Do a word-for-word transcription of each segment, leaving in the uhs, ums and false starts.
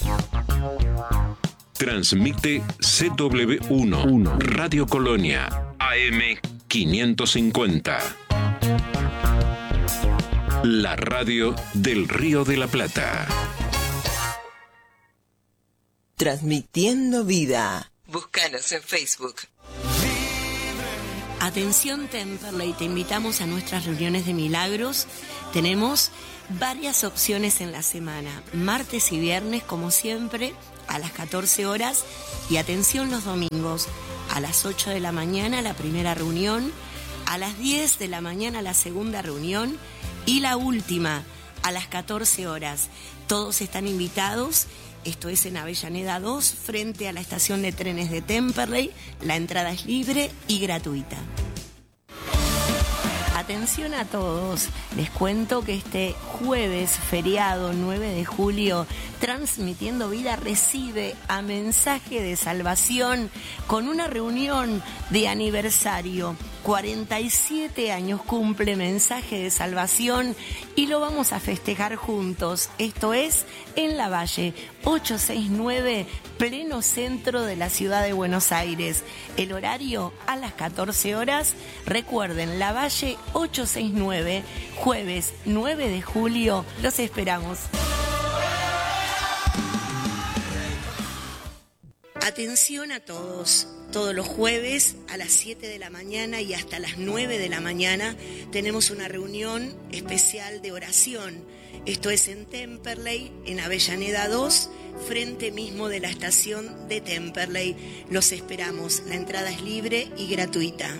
Transmite C W uno, Radio Colonia, A M quinientos cincuenta. La radio del Río de la Plata. Transmitiendo vida. Búscanos en Facebook. Atención Temperley, te invitamos a nuestras reuniones de milagros. Tenemos varias opciones en la semana, martes y viernes como siempre a las catorce horas, y atención los domingos a las ocho de la mañana la primera reunión, a las diez de la mañana la segunda reunión y la última a las catorce horas. Todos están invitados. Esto es en Avellaneda dos, frente a la estación de trenes de Temperley. La entrada es libre y gratuita. Atención a todos, les cuento que este jueves feriado nueve de julio, Transmitiendo Vida recibe a Mensaje de Salvación con una reunión de aniversario. cuarenta y siete años cumple Mensaje de Salvación y lo vamos a festejar juntos. Esto es en La Valle, ochocientos sesenta y nueve, pleno centro de la ciudad de Buenos Aires. El horario a las catorce horas. Recuerden, La Valle ochocientos sesenta y nueve, jueves nueve de julio. Los esperamos. Atención a todos. Todos los jueves a las siete de la mañana y hasta las nueve de la mañana tenemos una reunión especial de oración. Esto es en Temperley, en Avellaneda dos, frente mismo de la estación de Temperley. Los esperamos. La entrada es libre y gratuita.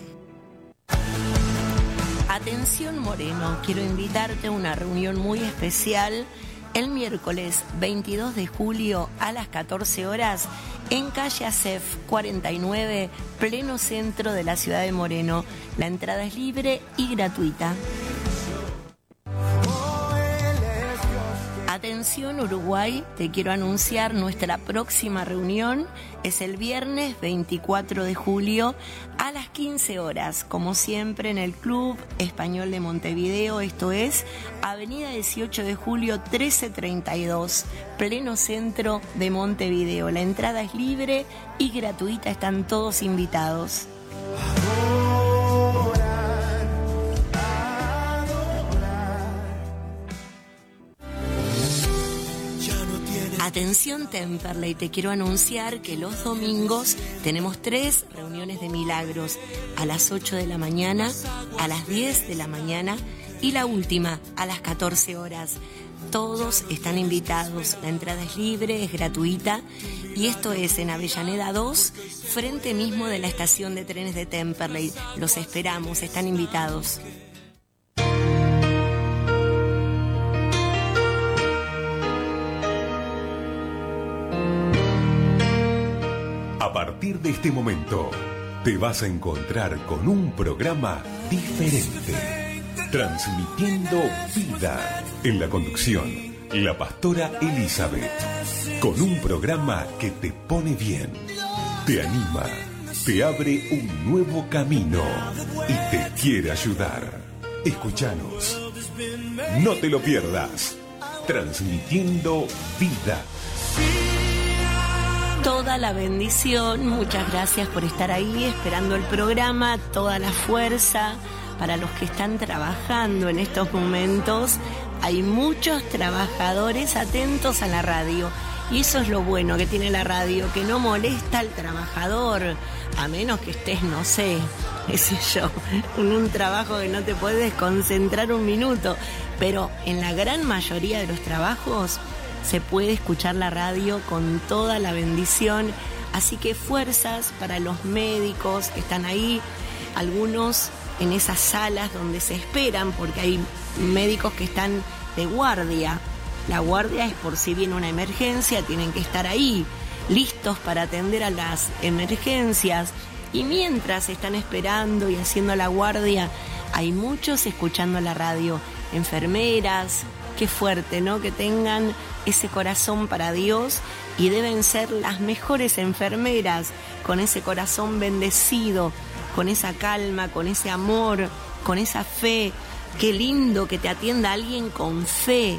Atención Moreno, quiero invitarte a una reunión muy especial el miércoles veintidós de julio a las catorce horas en calle Acef cuarenta y nueve, pleno centro de la ciudad de Moreno. La entrada es libre y gratuita. Atención Uruguay, te quiero anunciar nuestra próxima reunión. Es el viernes veinticuatro de julio a las quince horas, como siempre en el Club Español de Montevideo. Esto es Avenida dieciocho de julio trece treinta y dos, pleno centro de Montevideo. La entrada es libre y gratuita, están todos invitados. Atención Temperley, te quiero anunciar que los domingos tenemos tres reuniones de milagros, a las ocho de la mañana, a las diez de la mañana y la última a las catorce horas. Todos están invitados, la entrada es libre, es gratuita y esto es en Avellaneda dos, frente mismo de la estación de trenes de Temperley. Los esperamos, están invitados. A partir de este momento, te vas a encontrar con un programa diferente. Transmitiendo Vida. En la conducción, la pastora Elizabeth. Con un programa que te pone bien, te anima, te abre un nuevo camino y te quiere ayudar. Escúchanos. No te lo pierdas. Transmitiendo Vida. Toda la bendición, muchas gracias por estar ahí esperando el programa, toda la fuerza para los que están trabajando en estos momentos. Hay muchos trabajadores atentos a la radio y eso es lo bueno que tiene la radio, que no molesta al trabajador, a menos que estés, no sé, qué sé yo, en un trabajo que no te puedes concentrar un minuto, pero en la gran mayoría de los trabajos se puede escuchar la radio con toda la bendición, así que fuerzas para los médicos que están ahí, algunos en esas salas donde se esperan, porque hay médicos que están de guardia. La guardia es por si viene una emergencia, tienen que estar ahí, listos para atender a las emergencias, y mientras están esperando y haciendo la guardia, hay muchos escuchando la radio, enfermeras. Qué fuerte, ¿no? Que tengan ese corazón para Dios y deben ser las mejores enfermeras, con ese corazón bendecido, con esa calma, con ese amor, con esa fe. Qué lindo que te atienda alguien con fe,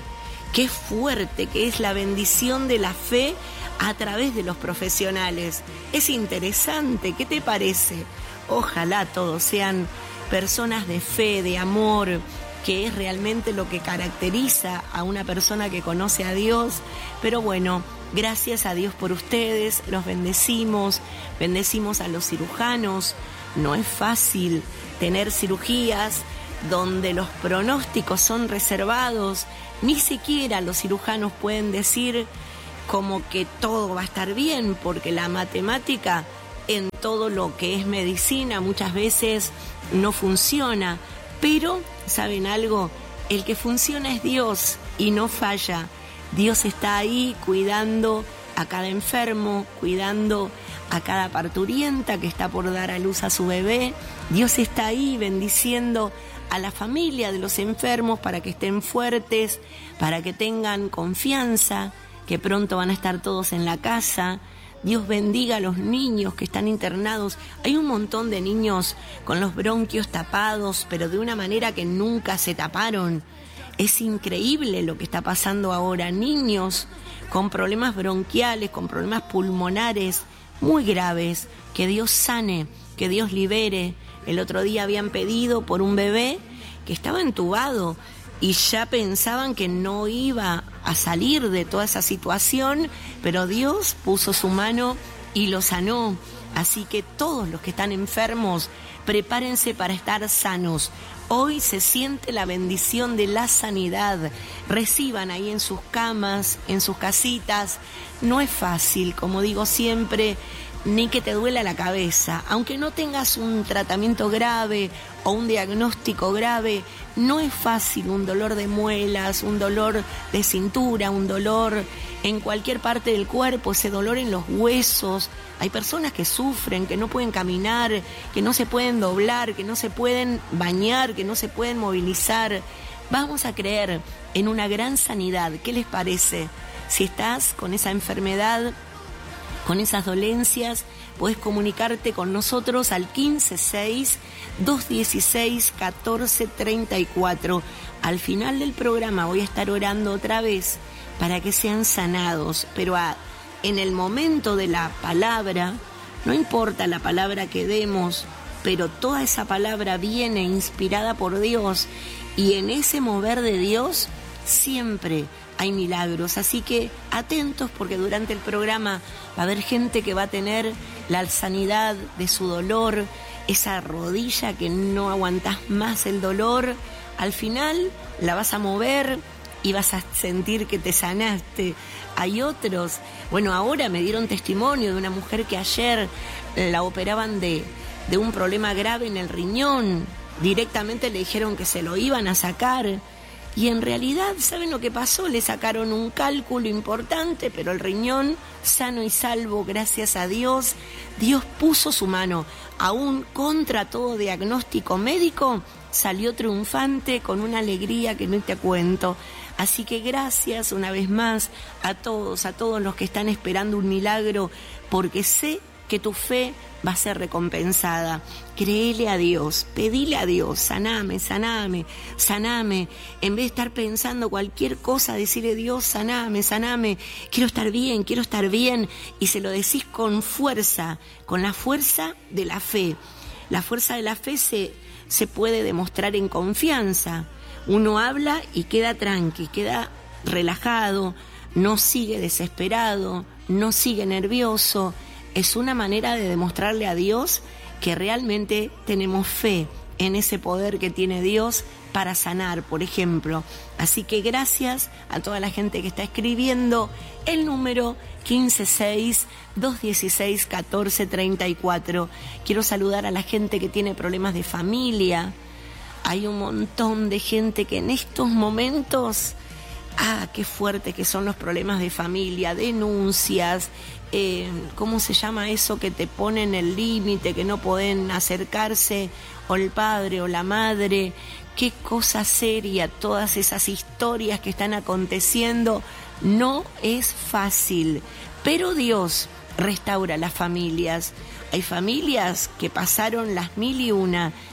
Qué fuerte que es la bendición de la fe a través de los profesionales. Es interesante, ¿qué te parece? Ojalá todos sean personas de fe, de amor, que es realmente lo que caracteriza a una persona que conoce a Dios. Pero bueno, gracias a Dios por ustedes, los bendecimos, bendecimos a los cirujanos. No es fácil tener cirugías donde los pronósticos son reservados. Ni siquiera los cirujanos pueden decir como que todo va a estar bien, porque la matemática en todo lo que es medicina muchas veces no funciona. Pero, ¿saben algo? El que funciona es Dios y no falla. Dios está ahí cuidando a cada enfermo, cuidando a cada parturienta que está por dar a luz a su bebé. Dios está ahí bendiciendo a la familia de los enfermos para que estén fuertes, para que tengan confianza, que pronto van a estar todos en la casa. Dios bendiga a los niños que están internados. Hay un montón de niños con los bronquios tapados, pero de una manera que nunca se taparon. Es increíble lo que está pasando ahora. Niños con problemas bronquiales, con problemas pulmonares muy graves. Que Dios sane, que Dios libere. El otro día habían pedido por un bebé que estaba entubado y ya pensaban que no iba a salir de toda esa situación, pero Dios puso su mano y lo sanó. Así que todos los que están enfermos, prepárense para estar sanos. Hoy se siente la bendición de la sanidad. Reciban ahí en sus camas, en sus casitas. No es fácil, como digo siempre, ni que te duela la cabeza. Aunque no tengas un tratamiento grave o un diagnóstico grave, no es fácil un dolor de muelas, un dolor de cintura, un dolor en cualquier parte del cuerpo, ese dolor en los huesos. Hay personas que sufren, que no pueden caminar, que no se pueden doblar, que no se pueden bañar, que no se pueden movilizar. Vamos a creer en una gran sanidad. ¿Qué les parece? Si estás con esa enfermedad, con esas dolencias, puedes comunicarte con nosotros al quince seis, dos dieciséis, catorce treinta y cuatro. Al final del programa voy a estar orando otra vez para que sean sanados, pero a, en el momento de la palabra, no importa la palabra que demos, pero toda esa palabra viene inspirada por Dios, y en ese mover de Dios siempre hay milagros. Así que atentos, porque durante el programa va a haber gente que va a tener la sanidad de su dolor, esa rodilla que no aguantás más el dolor. Al final la vas a mover y vas a sentir que te sanaste. Hay otros, bueno, ahora me dieron testimonio de una mujer que ayer la operaban de, de un problema grave en el riñón. Directamente le dijeron que se lo iban a sacar. Y en realidad, ¿saben lo que pasó? Le sacaron un cálculo importante, pero el riñón sano y salvo, gracias a Dios. Dios puso su mano, aún contra todo diagnóstico médico, salió triunfante con una alegría que no te cuento. Así que gracias una vez más a todos, a todos los que están esperando un milagro, porque sé que tu fe va a ser recompensada. Créele a Dios, pedile a Dios, saname, saname, saname. En vez de estar pensando cualquier cosa, decirle: Dios, saname, saname, quiero estar bien, quiero estar bien. Y se lo decís con fuerza, con la fuerza de la fe. La fuerza de la fe se, se puede demostrar en confianza. Uno habla y queda tranqui, queda relajado, no sigue desesperado, no sigue nervioso. Es una manera de demostrarle a Dios que realmente tenemos fe en ese poder que tiene Dios para sanar, por ejemplo. Así que gracias a toda la gente que está escribiendo el número quince seis, dos dieciséis, catorce treinta y cuatro. Quiero saludar a la gente que tiene problemas de familia. Hay un montón de gente que en estos momentos... Ah, qué fuerte que son los problemas de familia, denuncias, eh, ¿cómo se llama eso que te ponen el límite, que no pueden acercarse o el padre o la madre? Qué cosa seria, todas esas historias que están aconteciendo. No es fácil, pero Dios restaura las familias. Hay familias que pasaron las mil y una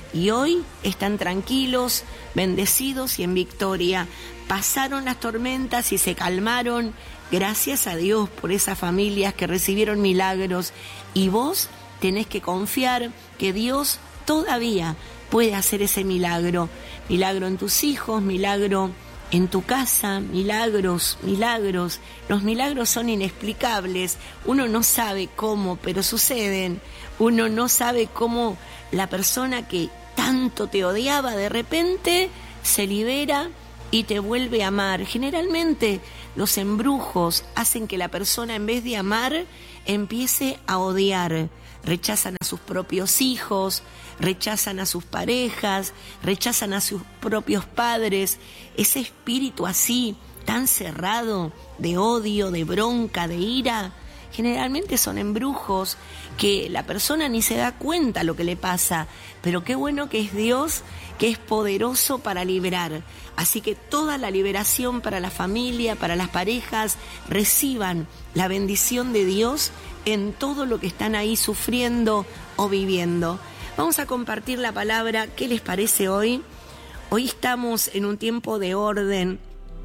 y hoy están tranquilos, bendecidos y en victoria. Pasaron las tormentas y se calmaron. Gracias a Dios por esas familias que recibieron milagros. Y vos tenés que confiar que Dios todavía puede hacer ese milagro. Milagro en tus hijos, milagro en tu casa, milagros, milagros. Los milagros son inexplicables. Uno no sabe cómo, pero suceden. Uno no sabe cómo la persona que tanto te odiaba de repente se libera y te vuelve a amar. Generalmente los embrujos hacen que la persona, en vez de amar, empiece a odiar. Rechazan a sus propios hijos, rechazan a sus parejas, rechazan a sus propios padres. Ese espíritu así, tan cerrado, de odio, de bronca, de ira, generalmente son embrujos que la persona ni se da cuenta lo que le pasa. Pero qué bueno que es Dios, que es poderoso para liberar. Así que toda la liberación para la familia, para las parejas, reciban la bendición de Dios en todo lo que están ahí sufriendo o viviendo. Vamos a compartir la palabra. ¿Qué les parece hoy? Hoy estamos en un tiempo de orden,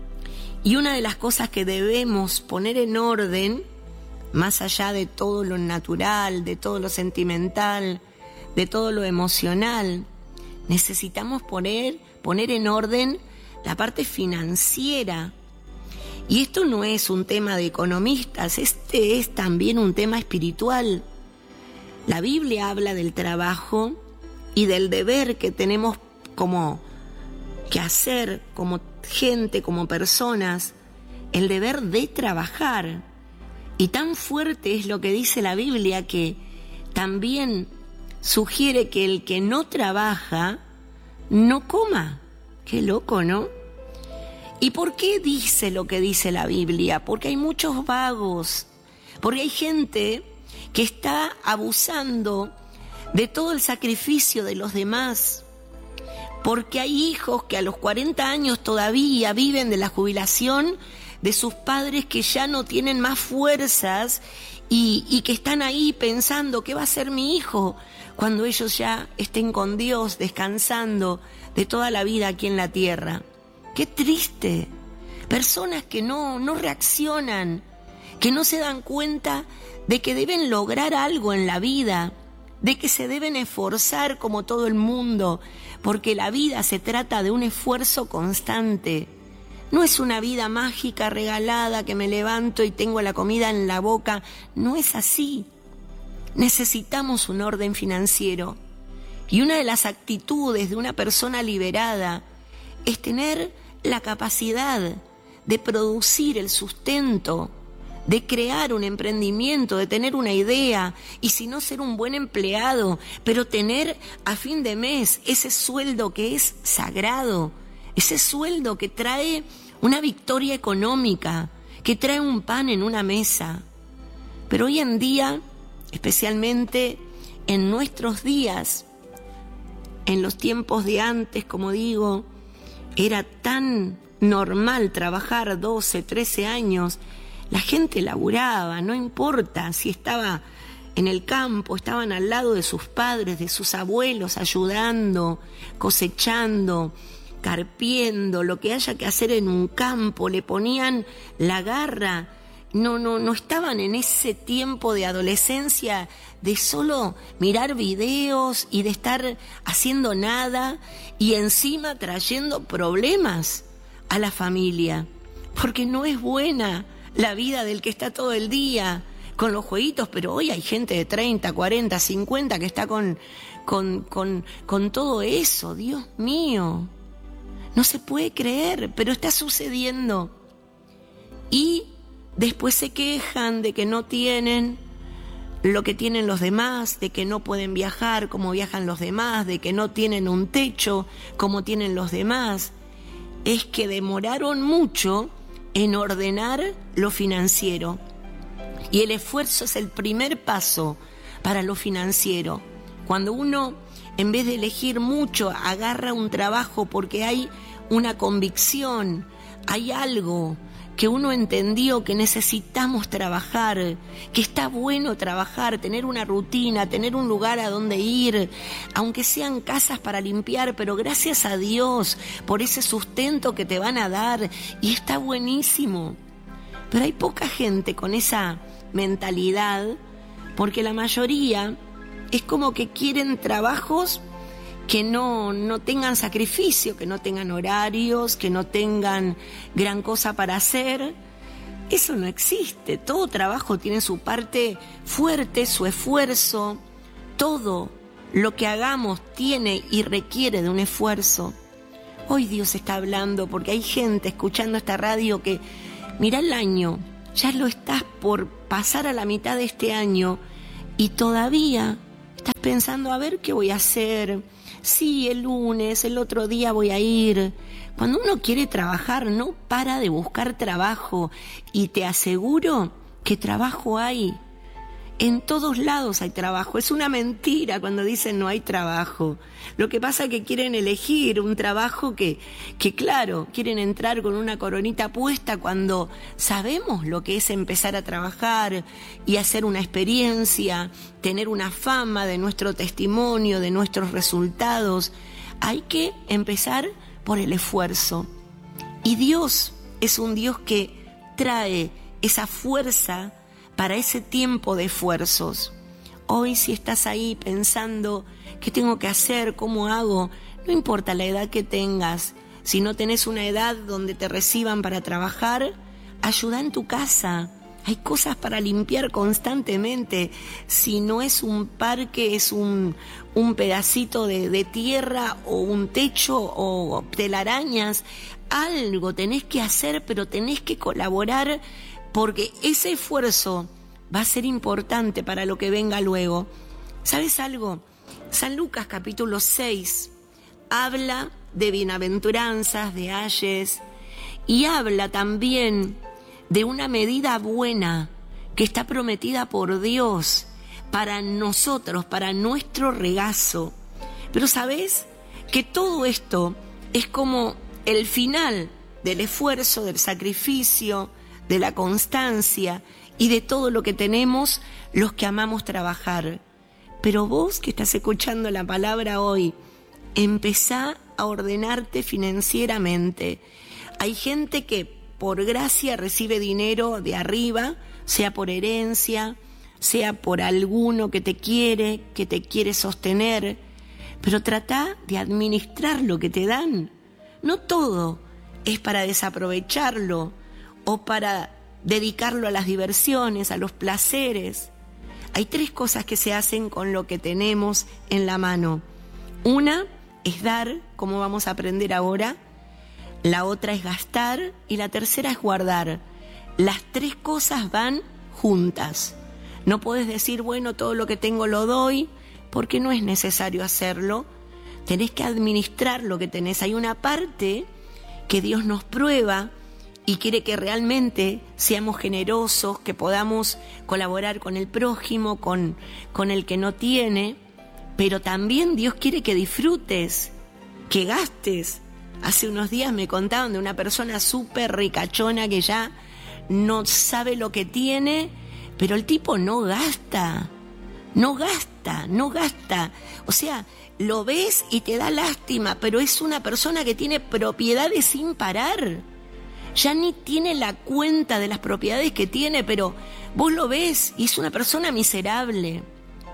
y una de las cosas que debemos poner en orden, más allá de todo lo natural, de todo lo sentimental, de todo lo emocional, necesitamos poner, poner en orden la parte financiera. Y esto no es un tema de economistas, este es también un tema espiritual. La Biblia habla del trabajo y del deber que tenemos como que hacer, como gente, como personas, el deber de trabajar. Y tan fuerte es lo que dice la Biblia que también sugiere que el que no trabaja no coma. Qué loco, ¿no? ¿Y por qué dice lo que dice la Biblia? Porque hay muchos vagos, porque hay gente que está abusando de todo el sacrificio de los demás, porque hay hijos que a los cuarenta años todavía viven de la jubilación de sus padres que ya no tienen más fuerzas y, y que están ahí pensando ¿qué va a ser mi hijo cuando ellos ya estén con Dios, descansando de toda la vida aquí en la tierra? ¡Qué triste! Personas que no, no reaccionan, que no se dan cuenta de que deben lograr algo en la vida, de que se deben esforzar como todo el mundo, porque la vida se trata de un esfuerzo constante. No es una vida mágica, regalada, que me levanto y tengo la comida en la boca. No es así. Necesitamos un orden financiero. Y una de las actitudes de una persona liberada es tener la capacidad de producir el sustento, de crear un emprendimiento, de tener una idea, y si no, ser un buen empleado, pero tener a fin de mes ese sueldo que es sagrado, ese sueldo que trae una victoria económica, que trae un pan en una mesa. Pero hoy en día, especialmente en nuestros días, en los tiempos de antes, como digo, era tan normal trabajar doce, trece años. La gente laburaba, no importa si estaba en el campo, estaban al lado de sus padres, de sus abuelos, ayudando, cosechando, carpiendo, lo que haya que hacer en un campo, le ponían la garra. No, no, no estaban en ese tiempo de adolescencia de solo mirar videos y de estar haciendo nada y encima trayendo problemas a la familia, porque no es buena la vida del que está todo el día con los jueguitos. Pero hoy hay gente de treinta, cuarenta, cincuenta que está con, con, con, con todo eso. Dios mío, no se puede creer, pero está sucediendo. Y después se quejan de que no tienen lo que tienen los demás, de que no pueden viajar como viajan los demás, de que no tienen un techo como tienen los demás. Es que demoraron mucho en ordenar lo financiero. Y el esfuerzo es el primer paso para lo financiero. Cuando uno, en vez de elegir mucho, agarra un trabajo porque hay una convicción, hay algo que uno entendió que necesitamos trabajar, que está bueno trabajar, tener una rutina, tener un lugar a donde ir, aunque sean casas para limpiar, pero gracias a Dios por ese sustento que te van a dar, y está buenísimo. Pero hay poca gente con esa mentalidad, porque la mayoría es como que quieren trabajos que no, no tengan sacrificio, que no tengan horarios, que no tengan gran cosa para hacer. Eso no existe. Todo trabajo tiene su parte fuerte, su esfuerzo. Todo lo que hagamos tiene y requiere de un esfuerzo. Hoy Dios está hablando porque hay gente escuchando esta radio que, mira el año, ya lo estás por pasar a la mitad de este año y todavía estás pensando a ver qué voy a hacer. Sí, el lunes, el otro día voy a ir. Cuando uno quiere trabajar, no para de buscar trabajo. Y te aseguro que trabajo hay. En todos lados hay trabajo. Es una mentira cuando dicen no hay trabajo. Lo que pasa es que quieren elegir un trabajo que, que claro, quieren entrar con una coronita puesta cuando sabemos lo que es empezar a trabajar y hacer una experiencia, tener una fama de nuestro testimonio, de nuestros resultados. Hay que empezar por el esfuerzo. Y Dios es un Dios que trae esa fuerza para ese tiempo de esfuerzos. Hoy, si estás ahí pensando qué tengo que hacer, cómo hago, no importa la edad que tengas, si no tenés una edad donde te reciban para trabajar, ayuda en tu casa. Hay cosas para limpiar constantemente. Si no es un parque, es un, un pedacito de, de tierra o un techo o telarañas. Algo tenés que hacer, pero tenés que colaborar porque ese esfuerzo va a ser importante para lo que venga luego. ¿Sabes algo? San Lucas capítulo seis habla de bienaventuranzas, de ayes, y habla también de una medida buena que está prometida por Dios para nosotros, para nuestro regazo. Pero ¿sabes? Que todo esto es como el final del esfuerzo, del sacrificio, de la constancia y de todo lo que tenemos los que amamos trabajar. Pero vos que estás escuchando la palabra hoy, empezá a ordenarte financieramente. Hay gente que por gracia recibe dinero de arriba, sea por herencia, sea por alguno que te quiere, que te quiere sostener, pero trata de administrar lo que te dan. No todo es para desaprovecharlo o para dedicarlo a las diversiones, a los placeres. Hay tres cosas que se hacen con lo que tenemos en la mano. Una es dar, como vamos a aprender ahora. La otra es gastar y la tercera es guardar. Las tres cosas van juntas. No podés decir, bueno, todo lo que tengo lo doy, porque no es necesario hacerlo. Tenés que administrar lo que tenés. Hay una parte que Dios nos prueba y quiere que realmente seamos generosos, que podamos colaborar con el prójimo, con, con el que no tiene, pero también Dios quiere que disfrutes, que gastes. Hace unos días me contaban de una persona súper ricachona que ya no sabe lo que tiene, pero el tipo no gasta, no gasta, no gasta. O sea, lo ves y te da lástima, pero es una persona que tiene propiedades sin parar. Ya ni tiene la cuenta de las propiedades que tiene, pero vos lo ves y es una persona miserable.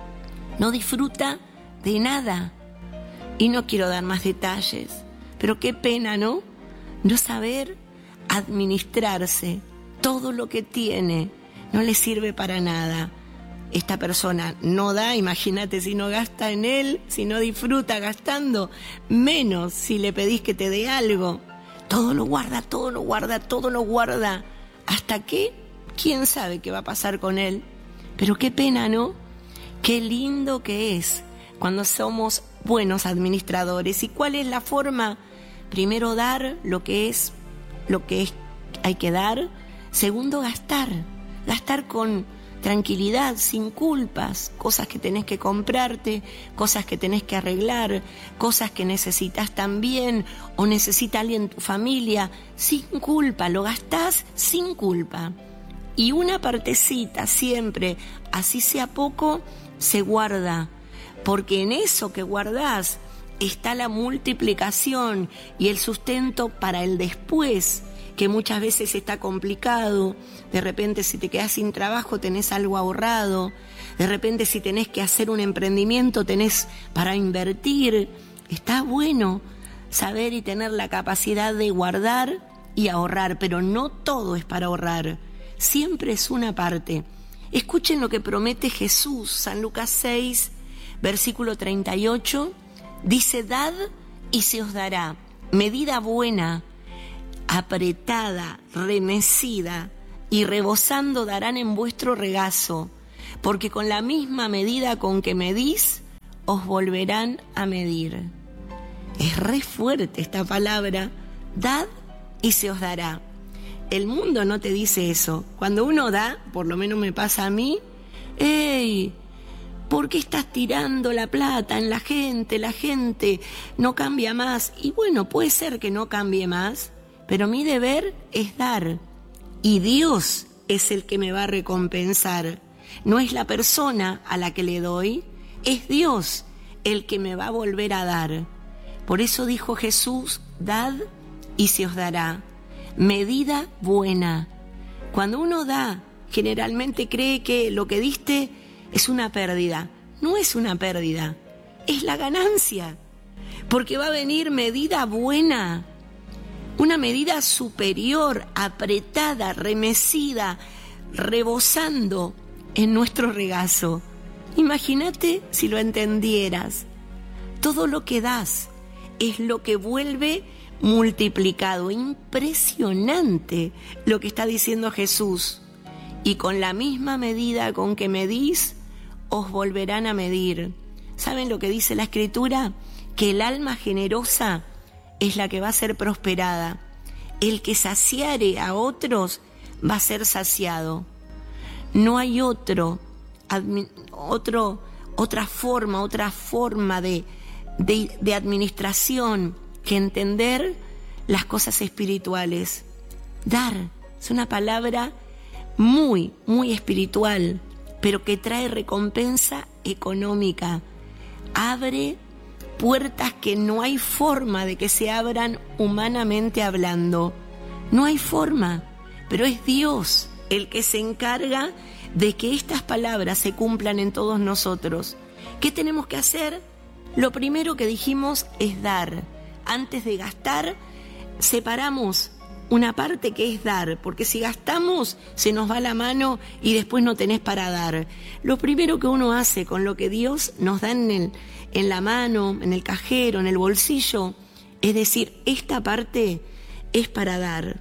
No disfruta de nada. Y no quiero dar más detalles, pero qué pena, ¿no? No saber administrarse. Todo lo que tiene no le sirve para nada. Esta persona no da, imagínate si no gasta en él, si no disfruta gastando, menos si le pedís que te dé algo. Todo lo guarda, todo lo guarda, todo lo guarda. ¿Hasta qué? ¿Quién sabe qué va a pasar con él? Pero qué pena, ¿no? Qué lindo que es cuando somos buenos administradores. ¿Y cuál es la forma? Primero, dar lo que es, lo que es, hay que dar. Segundo, gastar. Gastar con tranquilidad, sin culpas, cosas que tenés que comprarte, cosas que tenés que arreglar, cosas que necesitas también o necesita alguien en tu familia, sin culpa, lo gastás sin culpa. Y una partecita siempre, así sea poco, se guarda, porque en eso que guardás está la multiplicación y el sustento para el después, que muchas veces está complicado. De repente si te quedás sin trabajo tenés algo ahorrado, de repente si tenés que hacer un emprendimiento tenés para invertir. Está bueno saber y tener la capacidad de guardar y ahorrar, pero no todo es para ahorrar, siempre es una parte. Escuchen lo que promete Jesús, San Lucas seis, versículo treinta y ocho, dice: dad y se os dará, medida buena, apretada, remecida y rebosando darán en vuestro regazo, porque con la misma medida con que medís, os volverán a medir. Es re fuerte esta palabra, dad y se os dará. El mundo no te dice eso. Cuando uno da, por lo menos me pasa a mí, ¡ey! ¿Por qué estás tirando la plata en la gente? La gente no cambia más. Y bueno, puede ser que no cambie más, pero mi deber es dar. Y Dios es el que me va a recompensar. No es la persona a la que le doy, es Dios el que me va a volver a dar. Por eso dijo Jesús: dad y se os dará. Medida buena. Cuando uno da, generalmente cree que lo que diste es una pérdida. No es una pérdida, es la ganancia. Porque va a venir medida buena. Una medida superior, apretada, remecida, rebosando en nuestro regazo. Imagínate si lo entendieras. Todo lo que das es lo que vuelve multiplicado. Impresionante lo que está diciendo Jesús. Y con la misma medida con que medís, os volverán a medir. ¿Saben lo que dice la Escritura? Que el alma generosa es la que va a ser prosperada. El que saciare a otros va a ser saciado. No hay otro, admi- otro otra forma, otra forma de, de, de administración que entender las cosas espirituales. Dar es una palabra muy, muy espiritual, pero que trae recompensa económica. Abre puertas que no hay forma de que se abran humanamente hablando. No hay forma, pero es Dios el que se encarga de que estas palabras se cumplan en todos nosotros. ¿Qué tenemos que hacer? Lo primero que dijimos es dar. Antes de gastar, separamos una parte que es dar, porque si gastamos se nos va la mano y después no tenés para dar. Lo primero que uno hace con lo que Dios nos da en, el, en la mano, en el cajero, en el bolsillo, es decir, esta parte es para dar.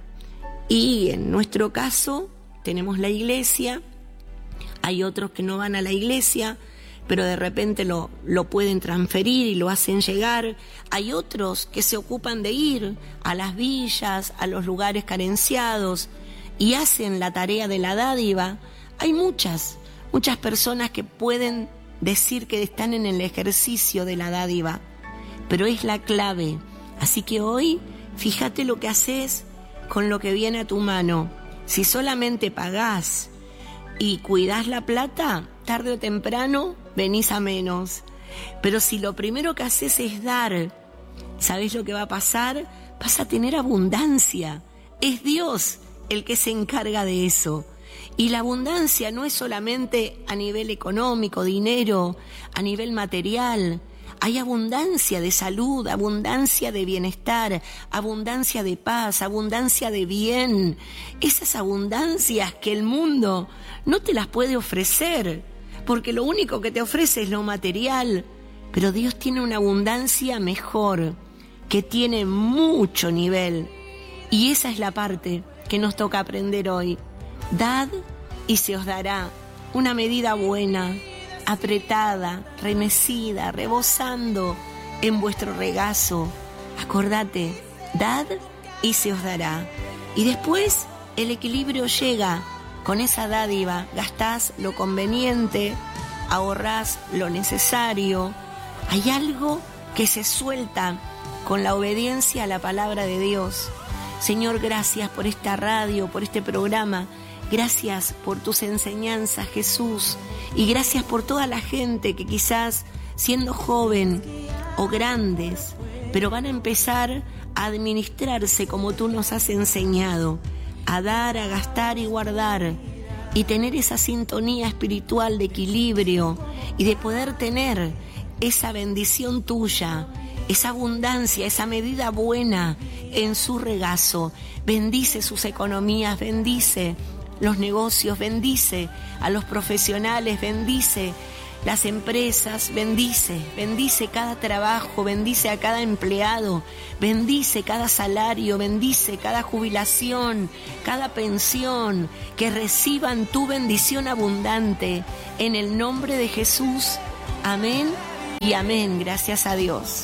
Y en nuestro caso tenemos la iglesia, hay otros que no van a la iglesia, pero de repente lo, lo pueden transferir y lo hacen llegar. Hay otros que se ocupan de ir a las villas, a los lugares carenciados y hacen la tarea de la dádiva. Hay muchas, muchas personas que pueden decir que están en el ejercicio de la dádiva, pero es la clave. Así que hoy, fíjate lo que haces con lo que viene a tu mano. Si solamente pagás y cuidás la plata, tarde o temprano venís a menos. Pero si lo primero que haces es dar, ¿sabés lo que va a pasar? Vas a tener abundancia. Es Dios el que se encarga de eso. Y la abundancia no es solamente a nivel económico, dinero, a nivel material. Hay abundancia de salud, abundancia de bienestar, abundancia de paz, abundancia de bien. Esas abundancias que el mundo no te las puede ofrecer, porque lo único que te ofrece es lo material. Pero Dios tiene una abundancia mejor, que tiene mucho nivel. Y esa es la parte que nos toca aprender hoy. Dad y se os dará una medida buena, apretada, remecida, rebosando en vuestro regazo. Acordate, dad y se os dará. Y después el equilibrio llega con esa dádiva gastás lo conveniente, ahorrás lo necesario. Hay algo que se suelta con la obediencia a la palabra de Dios. Señor, gracias por esta radio, por este programa. Gracias por tus enseñanzas, Jesús. Y gracias por toda la gente que quizás siendo joven o grandes, pero van a empezar a administrarse como tú nos has enseñado, a dar, a gastar y guardar, y tener esa sintonía espiritual de equilibrio y de poder tener esa bendición tuya, esa abundancia, esa medida buena en su regazo. Bendice sus economías, bendice los negocios, bendice a los profesionales, bendice las empresas, bendice, bendice cada trabajo, bendice a cada empleado, bendice cada salario, bendice cada jubilación, cada pensión, que reciban tu bendición abundante en el nombre de Jesús. Amén y amén, gracias a Dios.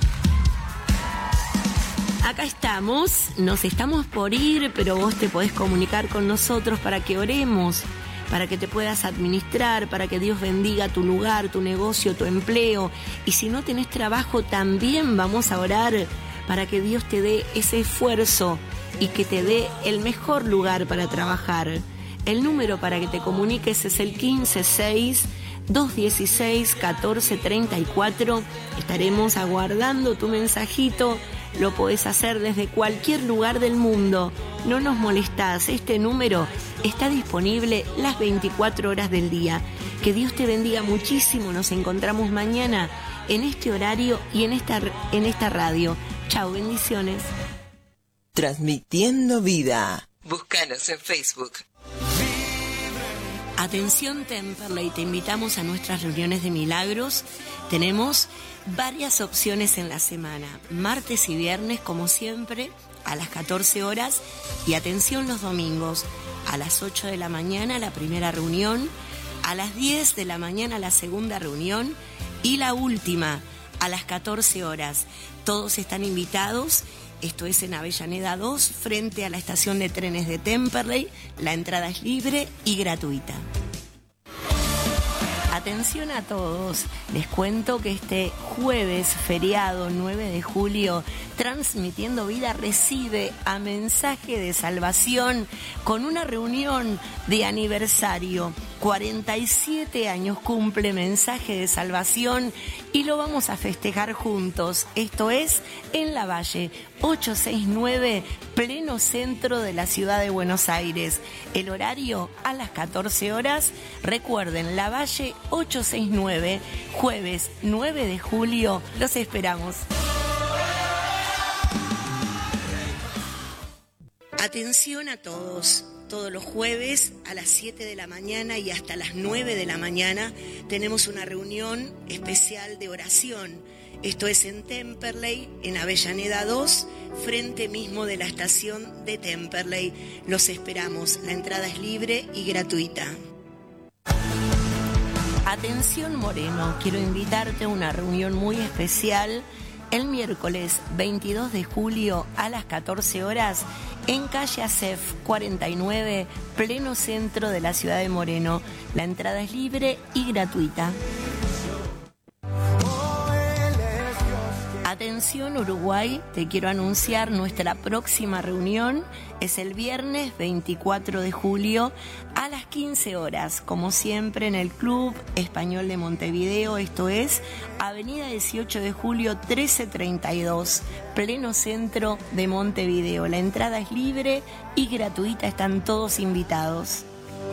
Acá estamos, nos estamos por ir, pero vos te podés comunicar con nosotros para que oremos, para que te puedas administrar, para que Dios bendiga tu lugar, tu negocio, tu empleo. Y si no tenés trabajo, también vamos a orar para que Dios te dé ese esfuerzo y que te dé el mejor lugar para trabajar. El número para que te comuniques es el quince seis, dos dieciséis, catorce treinta y cuatro. Estaremos aguardando tu mensajito. Lo podés hacer desde cualquier lugar del mundo. No nos molestás. Este número está disponible las veinticuatro horas del día. Que Dios te bendiga muchísimo. Nos encontramos mañana en este horario y en esta, en esta radio. Chao, bendiciones. Transmitiendo vida. Búscanos en Facebook. Atención Temperley, te invitamos a nuestras reuniones de milagros. Tenemos varias opciones en la semana, martes y viernes como siempre a las catorce horas, y atención los domingos a las ocho de la mañana la primera reunión, a las diez de la mañana la segunda reunión y la última a las catorce horas. Todos están invitados. Esto es en Avellaneda dos, frente a la estación de trenes de Temperley. La entrada es libre y gratuita. Atención a todos, les cuento que este jueves feriado nueve de julio, Transmitiendo Vida recibe a Mensaje de Salvación con una reunión de aniversario. cuarenta y siete años cumple Mensaje de Salvación y lo vamos a festejar juntos. Esto es en La Valle, ochocientos sesenta y nueve, pleno centro de la ciudad de Buenos Aires. El horario a las catorce horas. Recuerden, La Valle ochocientos sesenta y nueve, jueves nueve de julio. Los esperamos. Atención a todos. Todos los jueves a las siete de la mañana y hasta las nueve de la mañana tenemos una reunión especial de oración. Esto es en Temperley, en Avellaneda dos, frente mismo de la estación de Temperley. Los esperamos. La entrada es libre y gratuita. Atención Moreno, quiero invitarte a una reunión muy especial el miércoles veintidós de julio a las catorce horas en calle Acef cuarenta y nueve, pleno centro de la ciudad de Moreno. La entrada es libre y gratuita. Atención Uruguay, te quiero anunciar nuestra próxima reunión. Es el viernes veinticuatro de julio a las quince horas, como siempre en el Club Español de Montevideo. Esto es Avenida dieciocho de julio trece treinta y dos, pleno centro de Montevideo. La entrada es libre y gratuita, están todos invitados.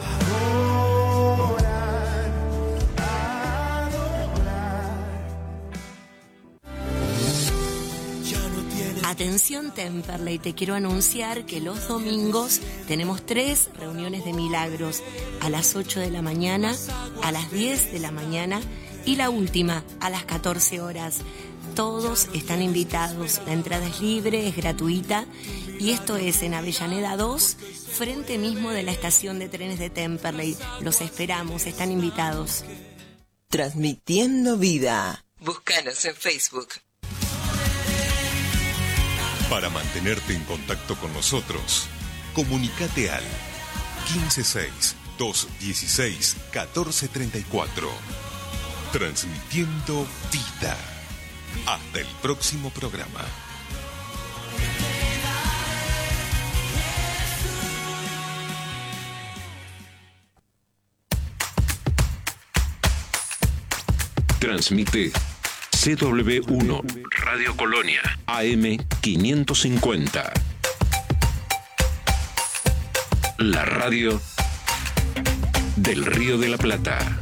Atención Temperley, te quiero anunciar que los domingos tenemos tres reuniones de milagros, a las ocho de la mañana, a las diez de la mañana y la última a las catorce horas. Todos están invitados, la entrada es libre, es gratuita y esto es en Avellaneda dos, frente mismo de la estación de trenes de Temperley. Los esperamos, están invitados. Transmitiendo vida. Búscanos en Facebook. Para mantenerte en contacto con nosotros, comunícate al uno cinco seis, dos uno seis, uno cuatro tres cuatro. Transmitiendo vida. Hasta el próximo programa. Transmite C W uno Radio Colonia A M quinientos cincuenta. La radio del Río de la Plata.